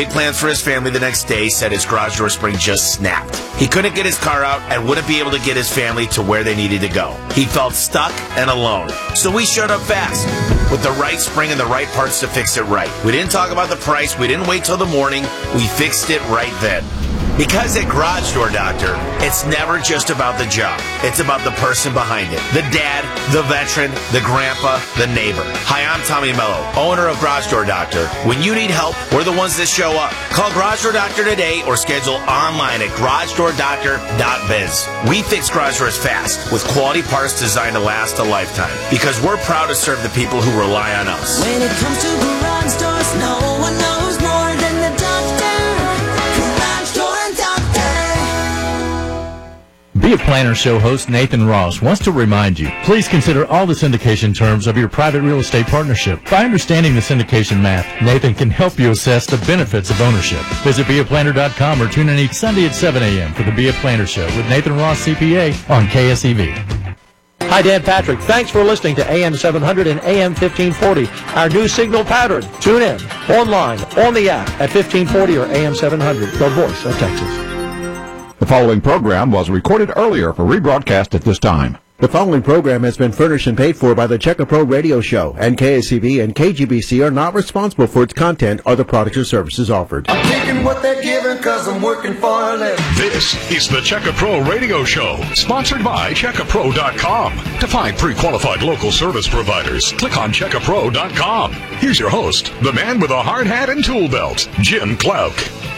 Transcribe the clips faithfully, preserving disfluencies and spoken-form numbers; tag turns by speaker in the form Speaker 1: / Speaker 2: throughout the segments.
Speaker 1: Plans for his family the next day said his garage door spring just snapped. He couldn't get his car out and wouldn't be able to get his family to where they needed to go. He felt stuck and alone. So we showed up fast with the right spring and the right parts to fix it right. We didn't talk about the price. We didn't wait till the morning. We fixed it right then. Because at Garage Door Doctor, it's never just about the job. It's about the person behind it. The dad, the veteran, the grandpa, the neighbor. Hi, I'm Tommy Mello, owner of Garage Door Doctor. When you need help, we're the ones that show up. Call Garage Door Doctor today or schedule online at garage door doctor dot biz. We fix garage doors fast with quality parts designed to last a lifetime because we're proud to serve the people who rely on us.
Speaker 2: When it comes to garage doors, no one knows more than the doctor.
Speaker 3: Be a Planner Show host Nathan Ross wants to remind you, please consider all the syndication terms of your private real estate partnership. By understanding the syndication math, Nathan can help you assess the benefits of ownership. Visit be a planner dot com or tune in each Sunday at seven a.m. for the Be a Planner Show with Nathan Ross, C P A, on K S E V.
Speaker 4: Hi, Dan Patrick. Thanks for listening to A M seven hundred and A M fifteen forty, our new signal pattern. Tune in, online, on the app at fifteen forty or A M seven hundred, the voice of Texas.
Speaker 5: The following program was recorded earlier for rebroadcast at this time.
Speaker 6: The following program has been furnished and paid for by the Checker Pro Radio Show, and K S C V and K G B C are not responsible for its content or the products or services offered.
Speaker 7: I'm taking what they're giving because I'm working for a living.
Speaker 8: This is the Checker Pro Radio Show, sponsored by checker pro dot com. To find pre-qualified local service providers, click on checker pro dot com. Here's your host, the man with a hard hat and tool belt, Jim Clark.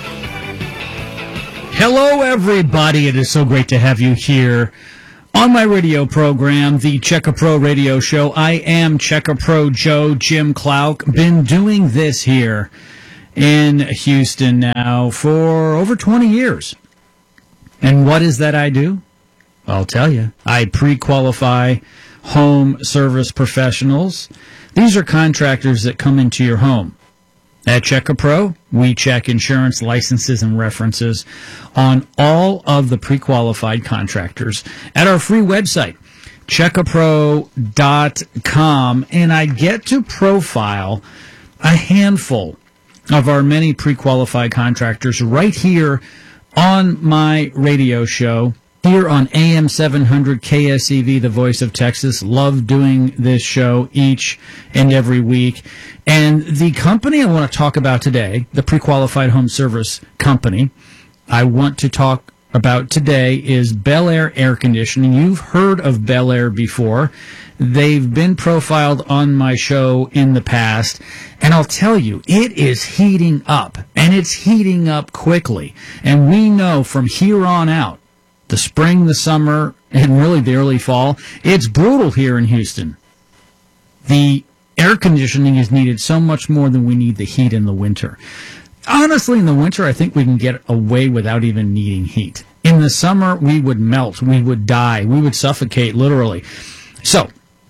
Speaker 9: Hello, everybody. It is so great to have you here on my radio program, the Checker Pro Radio Show. I am Checker Pro Joe, Jim Clark. Been doing this here in Houston now for over twenty years. And what is that I do? I'll tell you. I pre-qualify home service professionals. These are contractors that come into your home. At Checker Pro, we check insurance, licenses, and references on all of the pre-qualified contractors at our free website, checker pro dot com, and I get to profile a handful of our many pre-qualified contractors right here on my radio show, here on A M seven hundred K S E V, the voice of Texas. Love doing this show each and every week. And the company I want to talk about today, the Pre-Qualified Home Service Company, I want to talk about today is Bel Air Air Conditioning. You've heard of Bel Air before. They've been profiled on my show in the past. And I'll tell you, it is heating up. And it's heating up quickly. And we know from here on out, the spring, the summer, and really the early fall, it's brutal here in Houston. The air conditioning is needed so much more than we need the heat in the winter. Honestly, in the winter, I think we can get away without even needing heat. In the summer, we would melt, we would die, we would suffocate, literally. So,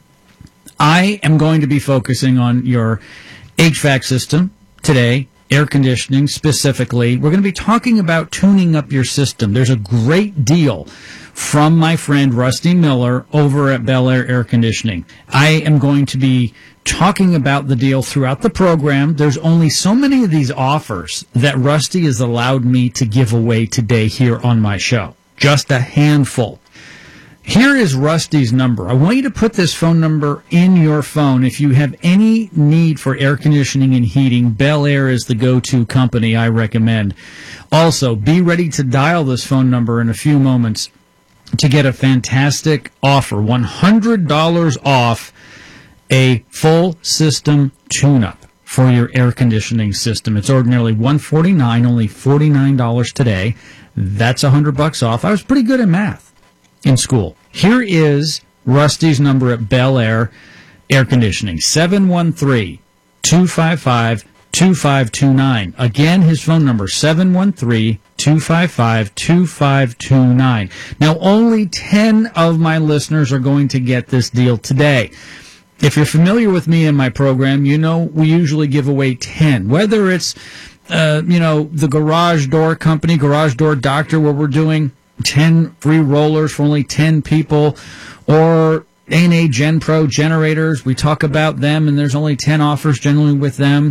Speaker 9: I am going to be focusing on your H V A C system today, air conditioning specifically. We're going to be talking about tuning up your system. There's a great deal from my friend Rusty Miller over at Bel Air Air Conditioning. I am going to be talking about the deal throughout the program. There's only so many of these offers that Rusty has allowed me to give away today here on my show. Just a handful. Here is Rusty's number. I want you to put this phone number in your phone. If you have any need for air conditioning and heating, Bel Air is the go-to company I recommend. Also, be ready to dial this phone number in a few moments to get a fantastic offer, one hundred dollars off a full system tune-up for your air conditioning system. It's ordinarily one hundred forty-nine dollars, only forty-nine dollars today. That's one hundred bucks off. I was pretty good at math in school. Here is Rusty's number at Bel Air Air Conditioning, seven one three, two five five, two five two nine. Again, his phone number, seven one three, two five five, two five two nine. Now, only ten of my listeners are going to get this deal today. If you're familiar with me and my program, you know we usually give away ten. Whether it's, uh, you know, the Garage Door Company, Garage Door Doctor, where we're doing ten free rollers for only ten people, or A and A Gen Pro generators. We talk about them, and there's only ten offers generally with them.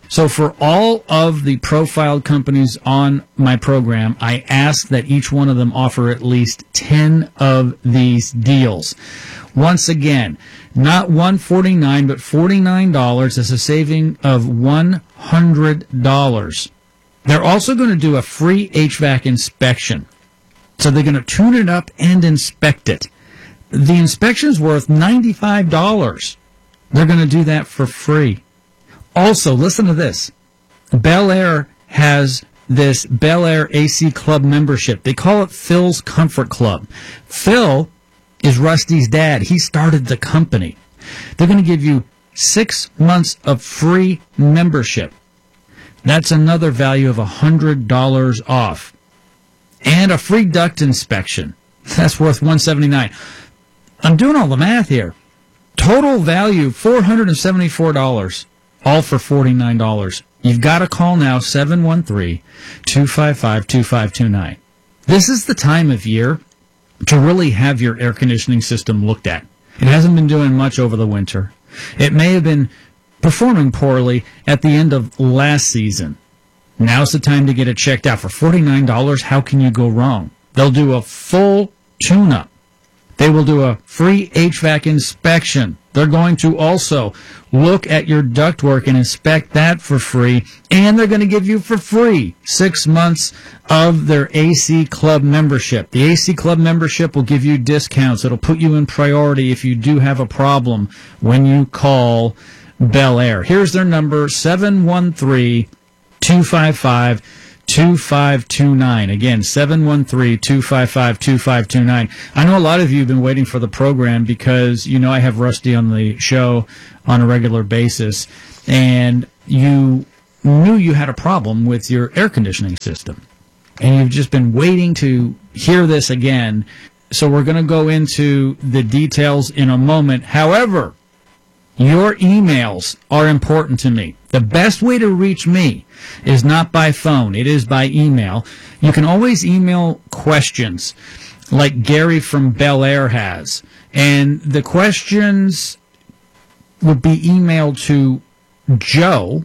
Speaker 9: So for all of the profiled companies on my program, I ask that each one of them offer at least ten of these deals. Once again, not one hundred forty-nine dollars, but forty-nine dollars. That's a saving of one hundred dollars. They're also going to do a free H V A C inspection. So they're going to tune it up and inspect it. The inspection's worth ninety-five dollars. They're going to do that for free. Also, listen to this. Bel Air has this Bel Air A C Club membership. They call it Phil's Comfort Club. Phil is Rusty's dad. He started the company. They're going to give you six months of free membership. That's another value of one hundred dollars off. And a free duct inspection. That's worth one hundred seventy-nine dollars. I'm doing all the math here. Total value, four hundred seventy-four dollars. All for forty-nine dollars. You've got to call now, seven one three, two five five, two five two nine. This is the time of year to really have your air conditioning system looked at. It hasn't been doing much over the winter. It may have been performing poorly at the end of last season. Now's the time to get it checked out. For forty-nine dollars, how can you go wrong? They'll do a full tune-up. They will do a free H V A C inspection. They're going to also look at your ductwork and inspect that for free. And they're going to give you for free six months of their A C Club membership. The A C Club membership will give you discounts. It'll put you in priority if you do have a problem when you call Bel Air. Here's their number, seven one three, two five five, two five two nine. Again, seven one three, two five five, two five two nine. I know a lot of you have been waiting for the program because, you know, I have Rusty on the show on a regular basis, and you knew you had a problem with your air conditioning system. And you've just been waiting to hear this again. So we're going to go into the details in a moment. However, your emails are important to me. The best way to reach me is not by phone. It is by email. You can always email questions like Gary from Bel Air has. And the questions would be emailed to Joe,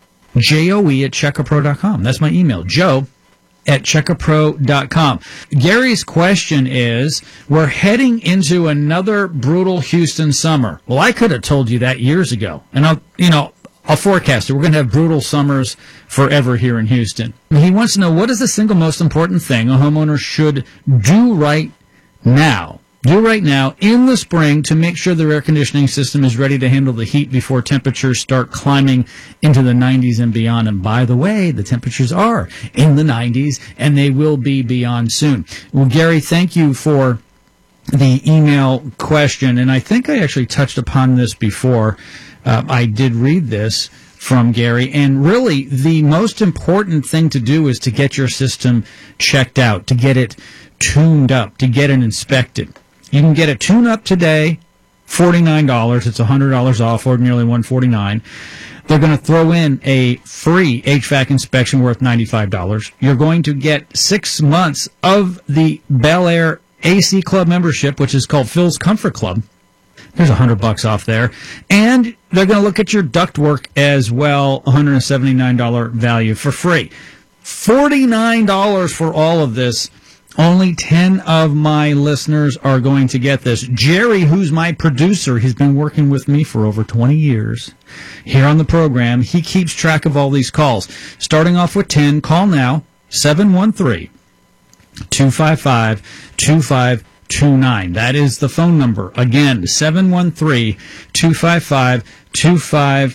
Speaker 9: J O E, at checker pro dot com. That's my email, Joe at checker pro dot com. Gary's question is, we're heading into another brutal Houston summer. Well, I could have told you that years ago. And I'll, you know, I'll forecast it. We're going to have brutal summers forever here in Houston. He wants to know, what is the single most important thing a homeowner should do right now? Do right now in the spring to make sure their air conditioning system is ready to handle the heat before temperatures start climbing into the nineties and beyond. And by the way, the temperatures are in the nineties, and they will be beyond soon. Well, Gary, thank you for the email question. And I think I actually touched upon this before. Uh, I did read this from Gary, and really the most important thing to do is to get your system checked out, to get it tuned up, to get it inspected. You can get a tune-up today, forty-nine dollars. It's one hundred dollars off, ordinarily one hundred forty-nine dollars. They're going to throw in a free H V A C inspection worth ninety-five dollars. You're going to get six months of the Bel Air A C Club membership, which is called Phil's Comfort Club. There's one hundred bucks off there. And they're going to look at your ductwork as well, one hundred seventy-nine dollars value for free. forty-nine dollars for all of this. Only ten of my listeners are going to get this. Jerry, who's my producer, he's been working with me for over twenty years here on the program. He keeps track of all these calls. Starting off with ten, call now, seven one three, two five five, two five two nine. That is the phone number. Again, seven one three, two five five, two five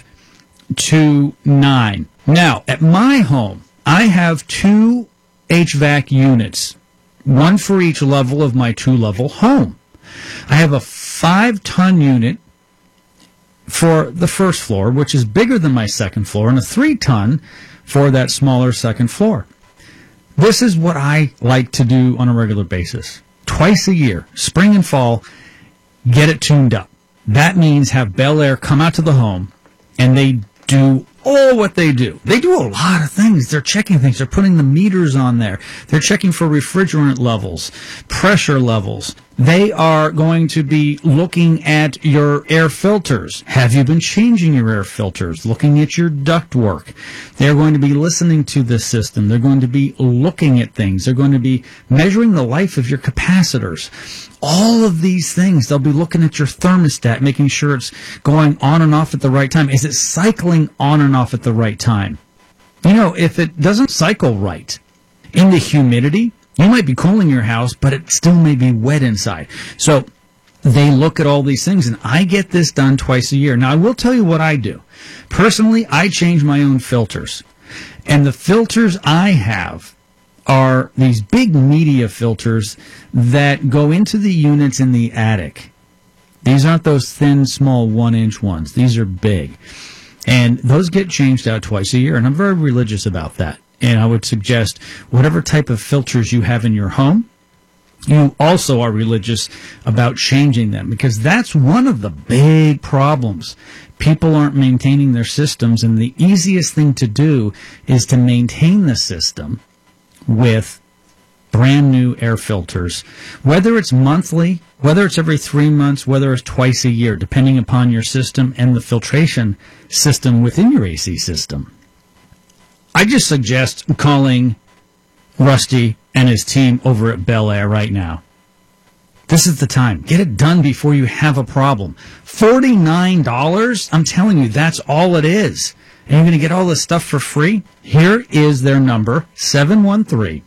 Speaker 9: two nine. Now, at my home, I have two H V A C units. One for each level of my two-level home. I have a five-ton unit for the first floor, which is bigger than my second floor, and a three-ton for that smaller second floor. This is what I like to do on a regular basis. Twice a year, spring and fall, get it tuned up. That means have Bel Air come out to the home, and they do all what they do. They do a lot of things. They're checking things. They're putting the meters on there. They're checking for refrigerant levels, pressure levels. They are going to be looking at your air filters. Have you been changing your air filters? Looking at your ductwork. They're going to be listening to the system. They're going to be looking at things. They're going to be measuring the life of your capacitors. All of these things, they'll be looking at your thermostat, making sure it's going on and off at the right time. Is it cycling on and off at the right time? You know, if it doesn't cycle right in the humidity, you might be cooling your house, but it still may be wet inside. So they look at all these things, and I get this done twice a year. Now, I will tell you what I do. Personally, I change my own filters. And the filters I have are these big media filters that go into the units in the attic. These aren't those thin, small one-inch ones. These are big. And those get changed out twice a year, and I'm very religious about that. And I would suggest whatever type of filters you have in your home, you also are religious about changing them, because that's one of the big problems. People aren't maintaining their systems, and the easiest thing to do is to maintain the system with brand new air filters, whether it's monthly, whether it's every three months, whether it's twice a year, depending upon your system and the filtration system within your A C system. I just suggest calling Rusty and his team over at Bel Air right now. This is the time. Get it done before you have a problem. forty-nine dollars? I'm telling you, that's all it is. And you're going to get all this stuff for free? Here is their number, seven one three,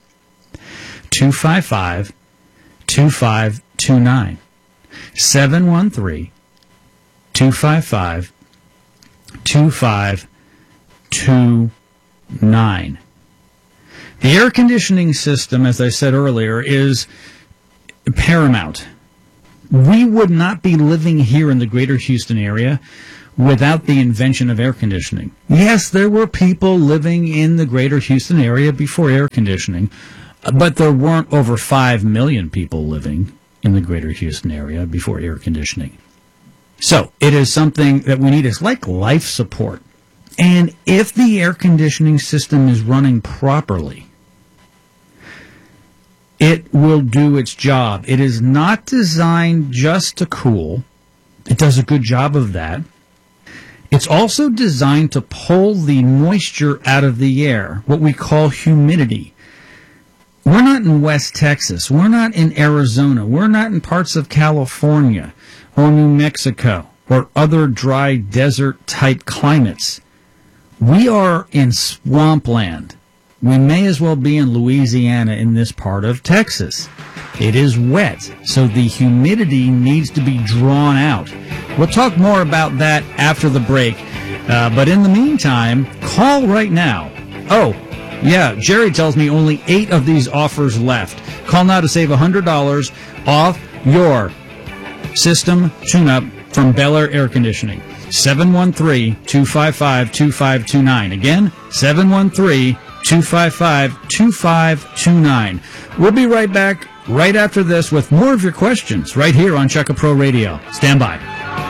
Speaker 9: two five five, two five two nine. seven one three, two five five, two five two nine. Nine. The air conditioning system, as I said earlier, is paramount. We would not be living here in the greater Houston area without the invention of air conditioning. Yes, there were people living in the greater Houston area before air conditioning, but there weren't over five million people living in the greater Houston area before air conditioning. So it is something that we need. It's like life support. And if the air conditioning system is running properly, it will do its job. It is not designed just to cool. It does a good job of that. It's also designed to pull the moisture out of the air, what we call humidity. We're not in West Texas. We're not in Arizona. We're not in parts of California or New Mexico or other dry desert-type climates. We are in swampland. We may as well be in Louisiana in this part of Texas. It is wet, so the humidity needs to be drawn out. We'll talk more about that after the break. Uh, but in the meantime, call right now. Oh, yeah, Jerry tells me only eight of these offers left. Call now to save one hundred dollars off your system tune-up from Bel Air Air Conditioning. seven one three, two five five, two five two nine. Again, seven one three, two five five, two five two nine. We'll be right back right after this with more of your questions right here on Checka Pro Radio. Stand by.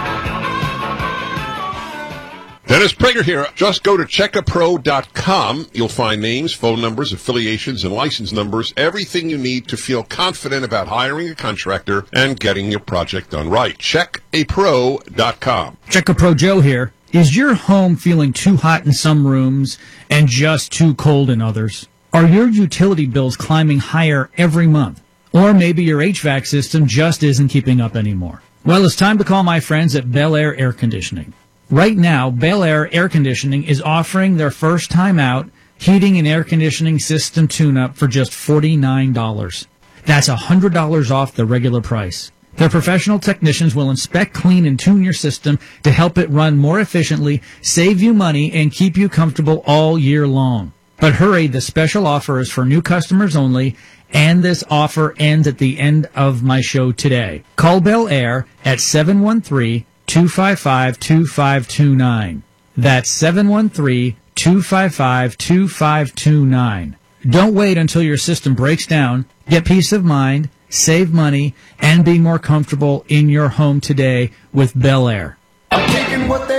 Speaker 10: Dennis Prager here. Just go to checka pro dot com. You'll find names, phone numbers, affiliations, and license numbers, everything you need to feel confident about hiring a contractor and getting your project done right. checka pro dot com.
Speaker 9: Checka Pro Joe here. Is your home feeling too hot in some rooms and just too cold in others? Are your utility bills climbing higher every month? Or maybe your H V A C system just isn't keeping up anymore? Well, it's time to call my friends at Bel Air Air Conditioning. Right now, Bel Air Air Conditioning is offering their first time out heating and air conditioning system tune-up for just forty-nine dollars. That's one hundred dollars off the regular price. Their professional technicians will inspect, clean, and tune your system to help it run more efficiently, save you money, and keep you comfortable all year long. But hurry, the special offer is for new customers only, and this offer ends at the end of my show today. Call Bel Air at seven one three, two five five, two five two nine. That's seven one three, two five five, two five two nine. Don't wait until your system breaks down. Get peace of mind, save money, and be more comfortable in your home today with Bel Air.
Speaker 7: I'm taking what they're giving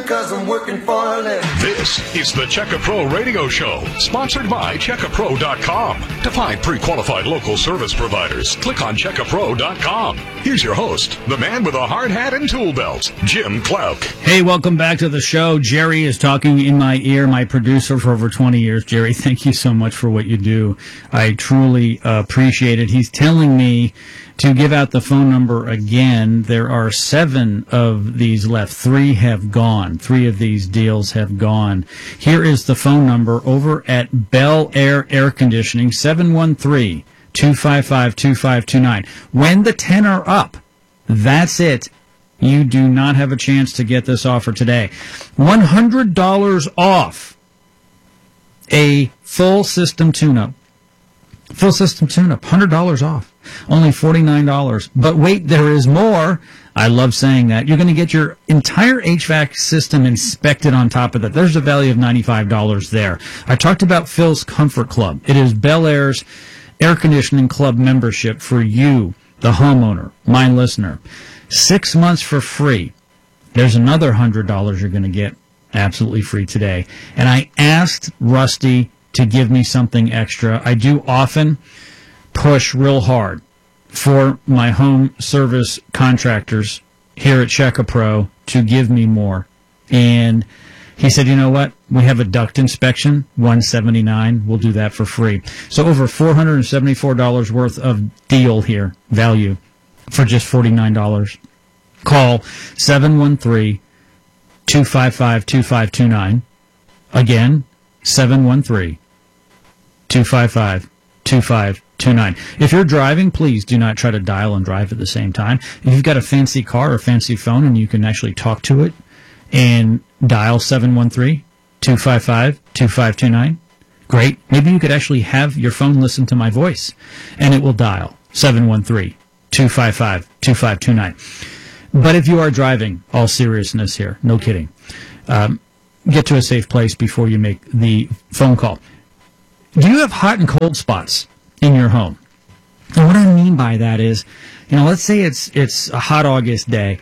Speaker 7: cause I'm working for a living.
Speaker 8: This is the Checka Pro Radio Show, sponsored by Checka Pro dot com. To find pre-qualified local service providers, click on Checka Pro dot com. Here's your host, the man with a hard hat and tool belt, Jim Clouk.
Speaker 9: Hey, welcome back to the show. Jerry is talking in my ear, my producer for over twenty years. Jerry, thank you so much for what you do. I truly uh, appreciate it. He's telling me to give out the phone number again. There are seven of these left. Three have gone. Three of these deals have gone. Here is the phone number over at Bel Air Air Conditioning, seven one three, two five five, two five two nine. When the ten are up, that's it. You do not have a chance to get this offer today. one hundred dollars off a full system tune-up. Full system tune-up, one hundred dollars off. Only forty-nine dollars. But wait, there is more. I love saying that. You're going to get your entire H V A C system inspected on top of that. There's a value of ninety-five dollars there. I talked about Phil's Comfort Club. It is Bel Air's air conditioning club membership for you, the homeowner, my listener. Six months for free. There's another one hundred dollars you're going to get absolutely free today. And I asked Rusty to give me something extra. I do often push real hard for my home service contractors here at Checka Pro to give me more. And he said, you know what? We have a duct inspection, one hundred seventy-nine dollars. We'll do that for free. So over four hundred seventy-four dollars worth of deal here, value, for just forty-nine dollars. Call seven one three, two five five, two five two nine. Again, seven one three, two five five, two five two nine. If you're driving, please do not try to dial and drive at the same time. If you've got a fancy car or fancy phone and you can actually talk to it and dial seven one three, two five five, two five two nine, great. Maybe you could actually have your phone listen to my voice and it will dial seven one three, two five five, two five two nine. But if you are driving, all seriousness here, no kidding, um, get to a safe place before you make the phone call. Do you have hot and cold spots in your home? And what I mean by that is, you know, let's say it's it's a hot August day,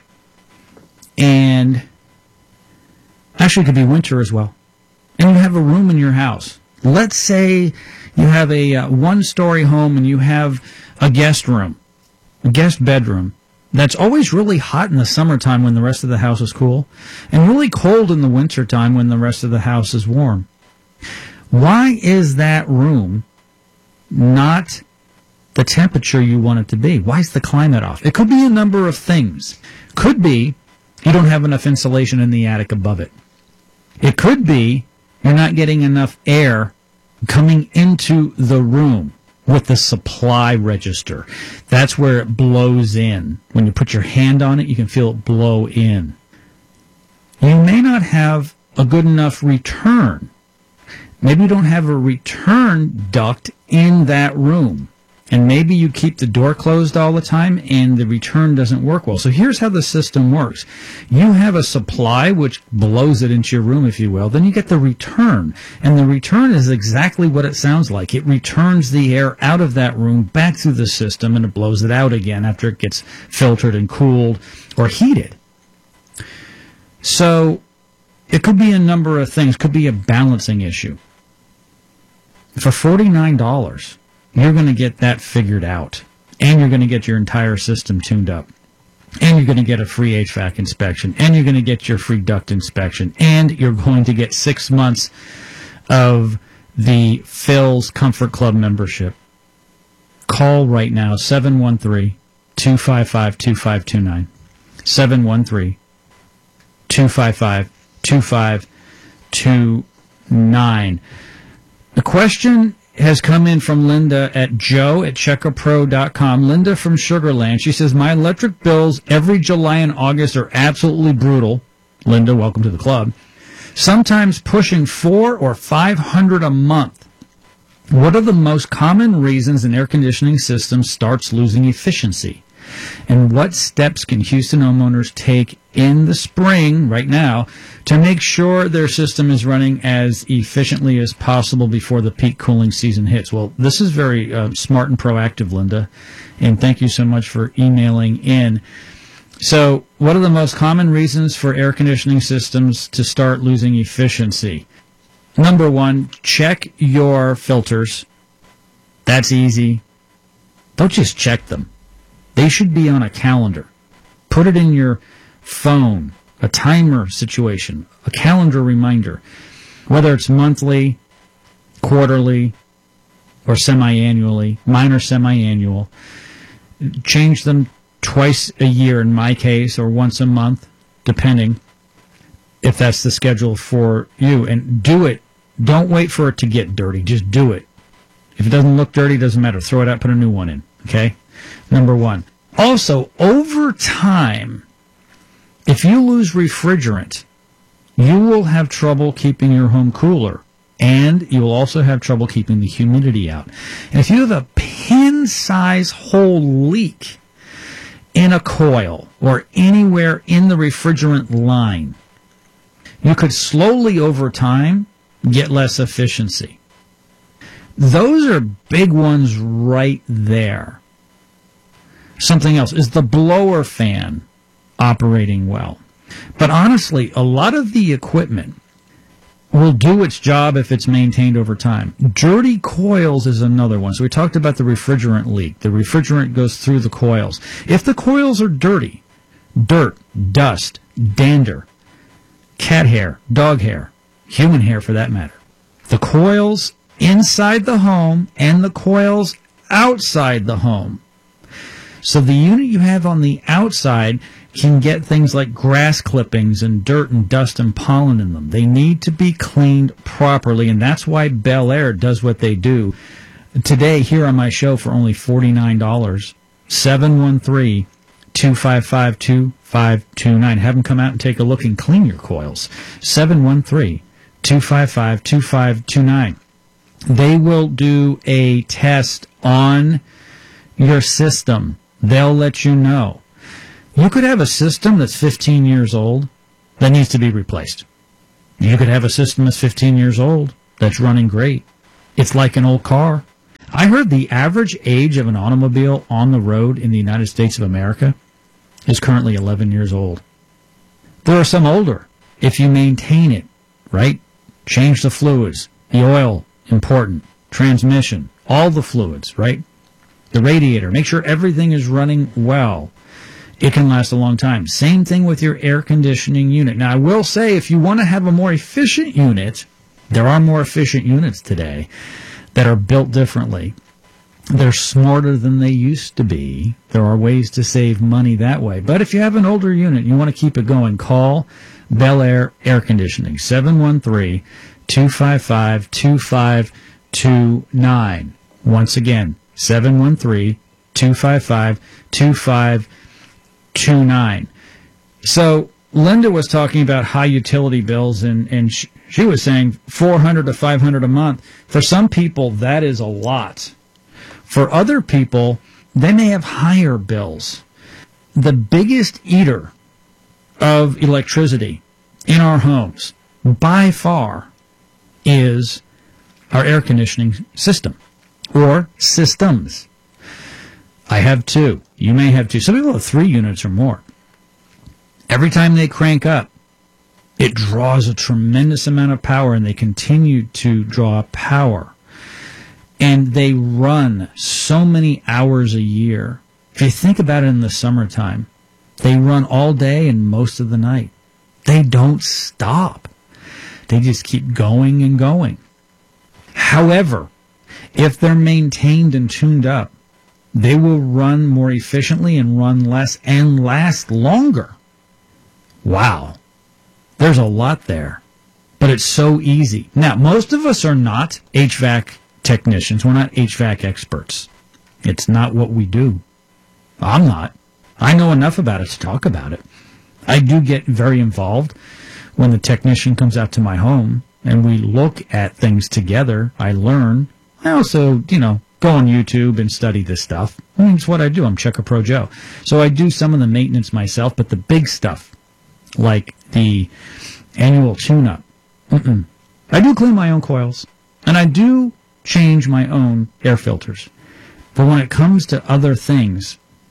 Speaker 9: and actually it could be winter as well, and you have a room in your house. Let's say you have a uh, one-story home and you have a guest room, a guest bedroom, that's always really hot in the summertime when the rest of the house is cool, and really cold in the wintertime when the rest of the house is warm. Why is that room not the temperature you want it to be? Why is the climate off? It could be a number of things. Could be you don't have enough insulation in the attic above it. It could be you're not getting enough air coming into the room with the supply register. That's where it blows in. When you put your hand on it, you can feel it blow in. You may not have a good enough return. Maybe you don't have a return duct in that room. And maybe you keep the door closed all the time and the return doesn't work well. So here's how the system works. You have a supply which blows it into your room, if you will. Then you get the return. And the return is exactly what it sounds like. It returns the air out of that room back through the system and it blows it out again after it gets filtered and cooled or heated. So it could be a number of things. It could be a balancing issue. For forty-nine dollars, you're going to get that figured out, and you're going to get your entire system tuned up, and you're going to get a free H V A C inspection, and you're going to get your free duct inspection, and you're going to get six months of the Phil's Comfort Club membership. Call right now, seven one three, two five five, two five two nine, seven one three, two five five, two five two nine. The question has come in from Linda at joe at checka pro dot com. Linda from Sugar Land. She says, my electric bills every July and August are absolutely brutal. Linda, welcome to the club. Sometimes pushing four or five hundred a month. What are the most common reasons an air conditioning system starts losing efficiency? And what steps can Houston homeowners take in the spring, right now, to make sure their system is running as efficiently as possible before the peak cooling season hits? Well, this is very uh, smart and proactive, Linda, and thank you so much for emailing in. So, what are the most common reasons for air conditioning systems to start losing efficiency? Number one, check your filters. That's easy. Don't just check them. They should be on a calendar. Put it in your phone, a timer situation, a calendar reminder, whether it's monthly, quarterly, or semi-annually. Mine are semi-annual. Change them twice a year in my case, or once a month, depending if that's the schedule for you. And do it. Don't wait for it to get dirty. Just do it. If it doesn't look dirty, it doesn't matter. Throw it out, put a new one in. Okay? Number one. Also, over time, if you lose refrigerant, you will have trouble keeping your home cooler. And you will also have trouble keeping the humidity out. And if you have a pin-size hole leak in a coil or anywhere in the refrigerant line, you could slowly over time get less efficiency. Those are big ones right there. Something else is the blower fan operating well. But honestly, a lot of the equipment will do its job if it's maintained over time. Dirty coils is another one. So we talked about the refrigerant leak. The refrigerant goes through the coils. If the coils are dirty, dirt, dust, dander, cat hair, dog hair, human hair for that matter, the coils inside the home and the coils outside the home. So the unit you have on the outside can get things like grass clippings and dirt and dust and pollen in them. They need to be cleaned properly, and that's why Bel Air does what they do. Today, here on my show for only forty-nine dollars, seven one three, two five five, two five two nine. Have them come out and take a look and clean your coils. seven one three, two five five, two five two nine. They will do a test on your system. They'll let you know. You could have a system that's fifteen years old that needs to be replaced. You could have a system that's fifteen years old that's running great. It's like an old car. I heard the average age of an automobile on the road in the United States of America is currently eleven years old. There are some older. If you maintain it, right? Change the fluids. The oil, important. Transmission, all the fluids, right? The radiator. Make sure everything is running well. It can last a long time. Same thing with your air conditioning unit. Now, I will say, if you want to have a more efficient unit, there are more efficient units today that are built differently. They're smarter than they used to be. There are ways to save money that way. But if you have an older unit and you want to keep it going, call Bel Air Air Conditioning, seven one three, two five five, two five two nine. Once again, seven one three, two five five, two five two nine. So Linda was talking about high utility bills, and, and she, she was saying four hundred to five hundred a month. For some people, that is a lot. For other people, they may have higher bills. The biggest eater of electricity in our homes, by far, is our air conditioning system, or systems. I have two. You may have two. Some people have three units or more. Every time they crank up, it draws a tremendous amount of power, and they continue to draw power. And they run so many hours a year. If you think about it in the summertime, they run all day and most of the night. They don't stop. They just keep going and going. However, if they're maintained and tuned up, they will run more efficiently and run less and last longer. Wow. There's a lot there. But it's so easy. Now, most of us are not H V A C technicians. We're not H V A C experts. It's not what we do. I'm not. I know enough about it to talk about it. I do get very involved when the technician comes out to my home and we look at things together. I learn. I also, you know, go on YouTube and study this stuff. I mean, it's what I do. I'm Checker Pro Joe. So I do some of the maintenance myself, but the big stuff, like the annual tune-up, mm-mm. I do clean my own coils, and I do change my own air filters. But when it comes to other things,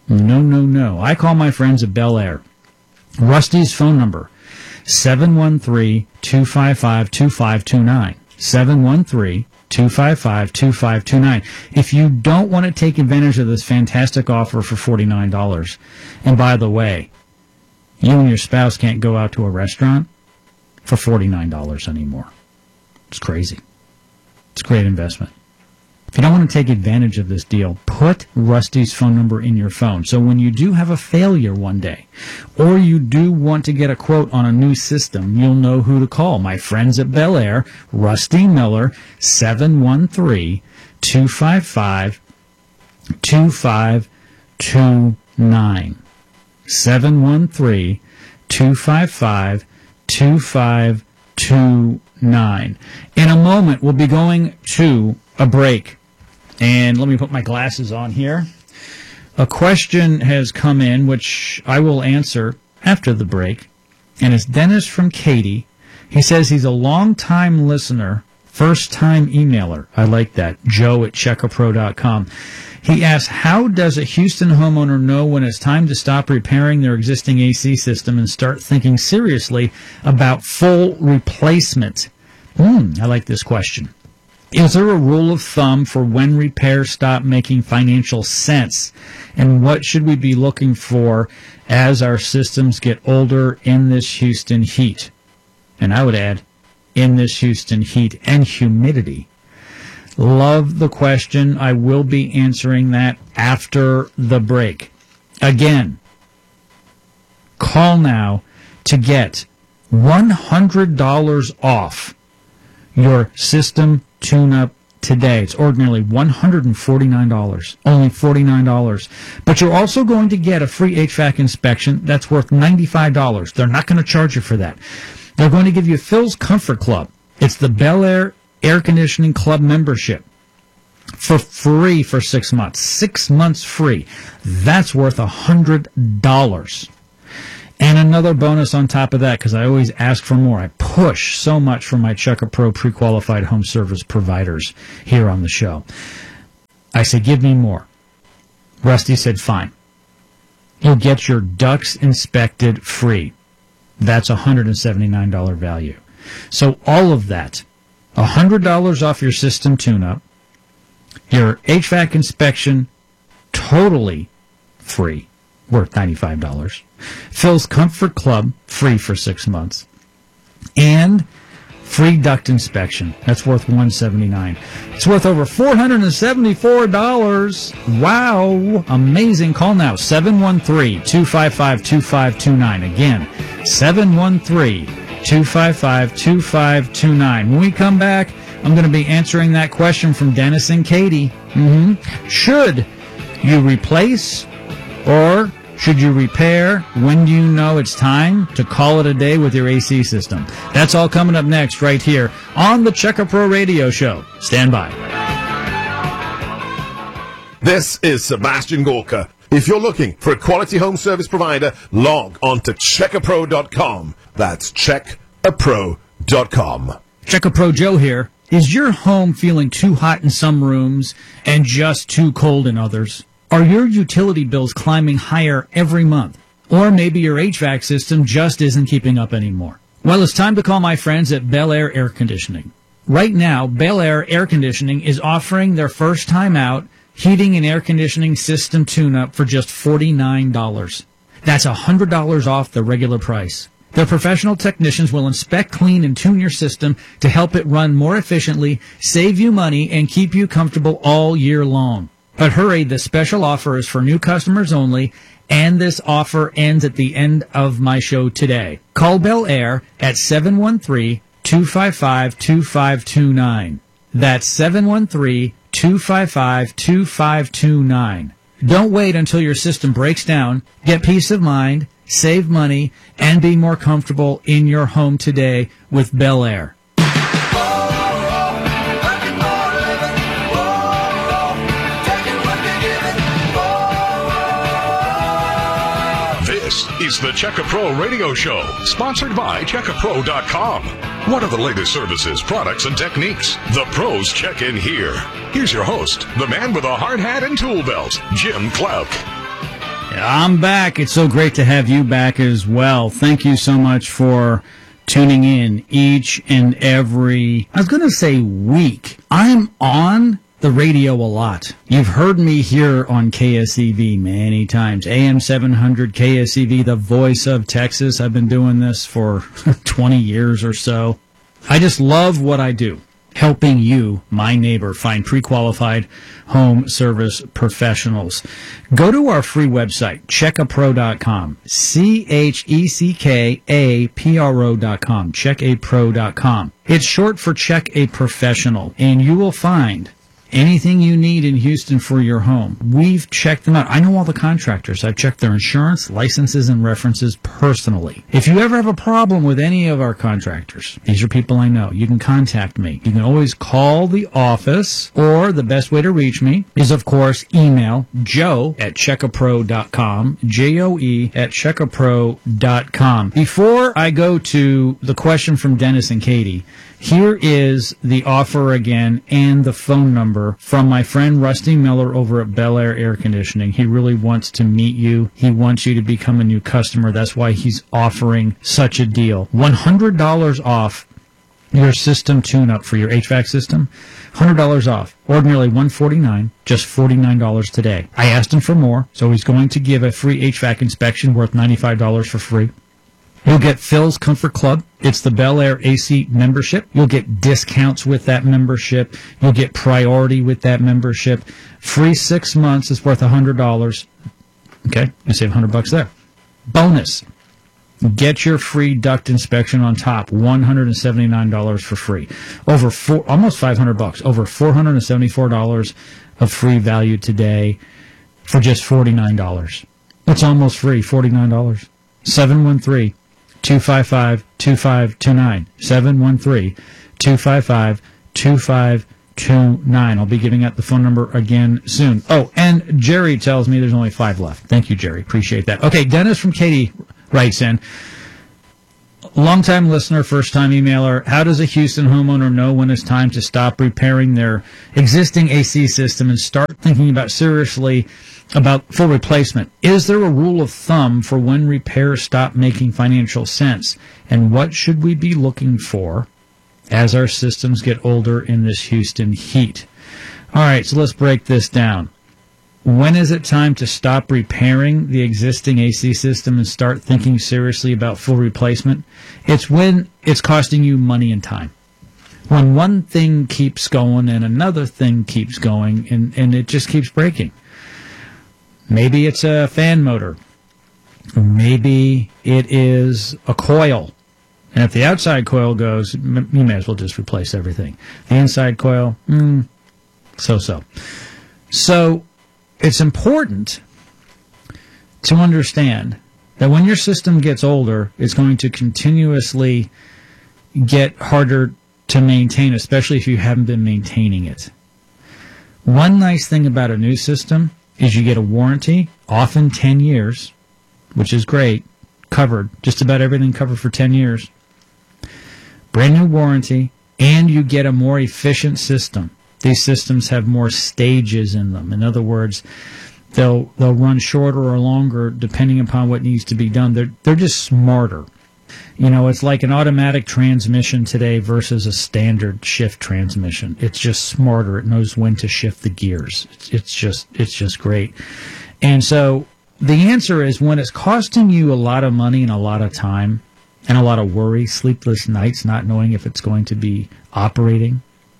Speaker 9: No, no, no. I call my friends at Bel Air. Rusty's phone number, seven one three, two five five, two five two nine. seven one three, two five five, two five two nine. If you don't want to take advantage of this fantastic offer for forty-nine dollars, and by the way, you and your spouse can't go out to a restaurant for forty-nine dollars anymore. It's crazy. It's a great investment. If you don't want to take advantage of this deal, put Rusty's phone number in your phone. So when you do have a failure one day, or you do want to get a quote on a new system, you'll know who to call. My friends at Bel Air, Rusty Miller, seven one three, two five five, two five two nine. seven one three, two five five, two five two nine. In a moment, we'll be going to a break. And let me put my glasses on here. A question has come in, which I will answer after the break. And it's Dennis from Katy. He says he's a long-time listener, first-time emailer. I like that. Joe at Checker Pro dot com. He asks, how does a Houston homeowner know when it's time to stop repairing their existing A C system and start thinking seriously about full replacement? Hmm, I like this question. Is there a rule of thumb for when repairs stop making financial sense? And what should we be looking for as our systems get older in this Houston heat? And I would add, in this Houston heat and humidity. Love the question. I will be answering that after the break. Again, call now to get one hundred dollars off your system tune-up today. It's ordinarily one hundred forty-nine dollars, only forty-nine dollars. But you're also going to get a free H V A C inspection that's worth ninety-five dollars. They're not going to charge you for that. They're going to give you Phil's Comfort Club. It's the Bel Air Air Conditioning Club membership for free for six months. Six months free. That's worth one hundred dollars. And another bonus on top of that, because I always ask for more. I push so much for my Checker Pro pre-qualified home service providers here on the show. I say, give me more. Rusty said, fine. You'll get your ducts inspected free. That's a one hundred seventy-nine dollars value. So all of that, one hundred dollars off your system tune-up, your H V A C inspection totally free, worth ninety-five dollars. Phil's Comfort Club, free for six months. And free duct inspection. That's worth one hundred seventy-nine dollars. It's worth over four hundred seventy-four dollars. Wow. Amazing. Call now, seven one three, two five five, two five two nine. Again, seven one three, two five five, two five two nine. When we come back, I'm going to be answering that question from Dennis and Katy. Mm-hmm. Should you replace or should you repair? When do you know it's time to call it a day with your A C system? That's all coming up next right here on the Checker Pro Radio Show. Stand by.
Speaker 11: This is Sebastian Gorka. If you're looking for a quality home service provider, log on to Checker Pro dot com. That's Checker Pro dot com.
Speaker 9: Checker Pro Joe here. Is your home feeling too hot in some rooms and just too cold in others? Are your utility bills climbing higher every month? Or maybe your H V A C system just isn't keeping up anymore? Well, it's time to call my friends at Bel Air Air Conditioning. Right now, Bel Air Air Conditioning is offering their first time out heating and air conditioning system tune-up for just forty-nine dollars. That's one hundred dollars off the regular price. Their professional technicians will inspect, clean, and tune your system to help it run more efficiently, save you money, and keep you comfortable all year long. But hurry, the special offer is for new customers only, and this offer ends at the end of my show today. Call Bel Air at seven one three, two five five, two five two nine. That's seven one three, two five five, two five two nine. Don't wait until your system breaks down. Get peace of mind, save money, and be more comfortable in your home today with Bel Air.
Speaker 8: This is the Checker Pro Radio Show, sponsored by Checker Pro dot com. What are the latest services, products, and techniques? The pros check in here. Here's your host, the man with a hard hat and tool belt, Jim Clouk.
Speaker 9: I'm back. It's so great to have you back as well. Thank you so much for tuning in each and every, I was going to say week. I'm on the radio a lot. You've heard me here on K S E V many times. A M seven hundred K S E V, the voice of Texas. I've been doing this for twenty years or so. I just love what I do, helping you, my neighbor, find pre-qualified home service professionals. Go to our free website, check a pro dot com, C H E C K A P R O dot com, check a pro dot com. It's short for Check a Professional, and you will find anything you need in Houston for your home. We've checked them out. I know all the contractors. I've checked their insurance, licenses, and references personally. If you ever have a problem with any of our contractors, these are people I know, you can contact me. You can always call the office, or the best way to reach me is, of course, email joe at check a pro dot com, J O E at check a pro dot com. Before I go to the question from Dennis and Katie, here is the offer again and the phone number from my friend Rusty Miller over at Bel Air Air Conditioning. He really wants to meet you. He wants you to become a new customer. That's why he's offering such a deal. one hundred dollars off your system tune-up for your H V A C system. one hundred dollars off. Ordinarily one hundred forty-nine dollars, just forty-nine dollars today. I asked him for more, so he's going to give a free H V A C inspection worth ninety-five dollars for free. You'll get Phil's Comfort Club. It's the Bel Air A C membership. You'll get discounts with that membership. You'll get priority with that membership. Free six months is worth one hundred dollars. Okay, you save one hundred bucks there. Bonus. Get your free duct inspection on top. one hundred seventy-nine dollars for free. Over four, almost five hundred bucks. Over four hundred seventy-four dollars of free value today for just forty-nine dollars. It's almost free, forty-nine dollars. seven one three, two five five, two five two nine. seven one three, two five five, two five two nine. I'll be giving out the phone number again soon. Oh, and Jerry tells me there's only five left. Thank you, Jerry. Appreciate that. Okay, Dennis from Katy writes in. Longtime listener, first-time emailer. How does a Houston homeowner know when it's time to stop repairing their existing A C system and start thinking about seriously about full replacement? Is there a rule of thumb for when repairs stop making financial sense? And what should we be looking for as our systems get older in this Houston heat? All right, so let's break this down. When is it time to stop repairing the existing A C system and start thinking seriously about full replacement? It's when it's costing you money and time. When one thing keeps going and another thing keeps going and, and it just keeps breaking. Maybe it's a fan motor. Maybe it is a coil. And if the outside coil goes, you may as well just replace everything. The inside coil, mm, so-so. So it's important to understand that when your system gets older, it's going to continuously get harder to maintain, especially if you haven't been maintaining it. One nice thing about a new system is you get a warranty, often ten years, which is great, covered, just about everything covered for ten years. Brand new warranty, and you get a more efficient system. These systems have more stages in them. In other words, they'll they'll run shorter or longer depending upon what needs to be done. They're they're just smarter. You know, it's like an automatic transmission today versus a standard shift transmission. It's just smarter. It knows when to shift the gears. It's, it's just it's just great. And so the answer is when it's costing you a lot of money and a lot of time and a lot of worry, sleepless nights, not knowing if it's going to be operating,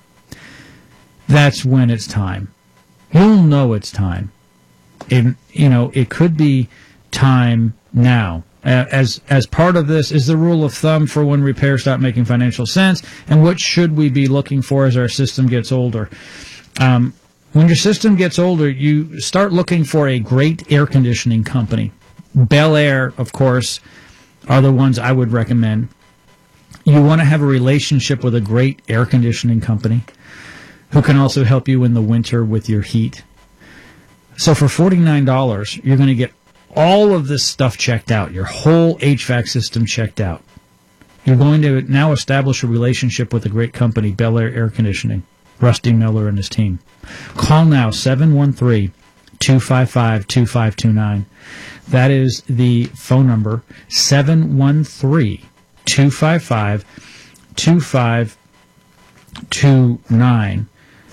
Speaker 9: that's when it's time. You'll know it's time. And, you know, it could be time now. Uh, as as part of this is the rule of thumb for when repairs stop making financial sense, and what should we be looking for as our system gets older. Um, when your system gets older, you start looking for a great air conditioning company. Bel Air, of course, are the ones I would recommend. You want to have a relationship with a great air conditioning company who can also help you in the winter with your heat. So for forty-nine dollars, you're going to get all of this stuff checked out, your whole H V A C system checked out. You're going to now establish a relationship with a great company, Bel Air Air Conditioning, Rusty Miller and his team. Call now, seven one three, two five five, two five two nine. That is the phone number, seven one three, two five five, two five two nine.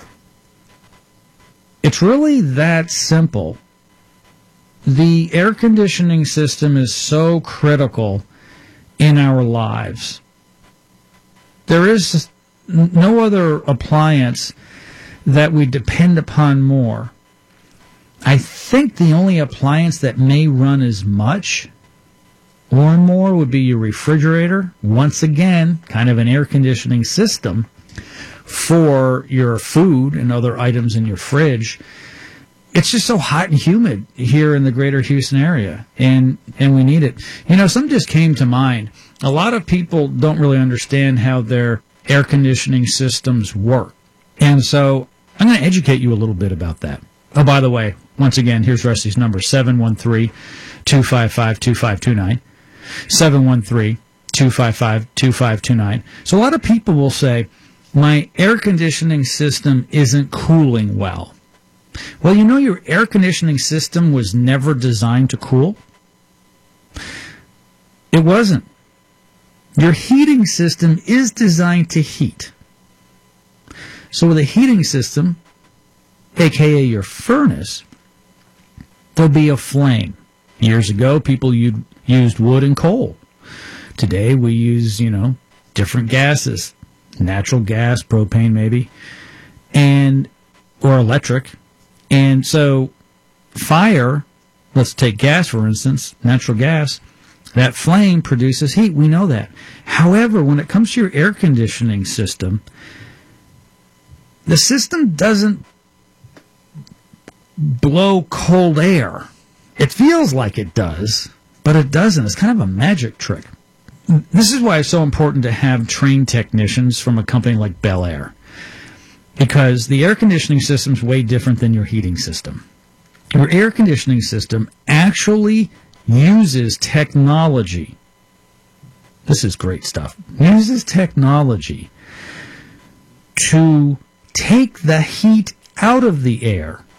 Speaker 9: It's really that simple. The air conditioning system is so critical in our lives. There is no other appliance that we depend upon more. I think the only appliance that may run as much or more would be your refrigerator. Once again, kind of an air conditioning system for your food and other items in your fridge. It's just so hot and humid here in the greater Houston area, and, and we need it. You know, something just came to mind. A lot of people don't really understand how their air conditioning systems work. And so I'm going to educate you a little bit about that. Oh, by the way, once again, here's Rusty's number, seven one three, two five five, two five two nine. seven one three, two five five, two five two nine. So a lot of people will say, my air conditioning system isn't cooling well. Well, you know your air conditioning system was never designed to cool? It wasn't. Your heating system is designed to heat. So with a heating system, aka your furnace, there'll be a flame. Years ago, people used wood and coal. Today, we use, you know, different gases. Natural gas, propane maybe, and or electric. And so fire, let's take gas for instance, natural gas, that flame produces heat. We know that. However, when it comes to your air conditioning system, the system doesn't blow cold air. It feels like it does, but it doesn't. It's kind of a magic trick. This is why it's so important to have trained technicians from a company like Bel Air, because the air conditioning system is way different than your heating system. Your air conditioning system actually uses technology. This is great stuff. Uses technology to take the heat out of the air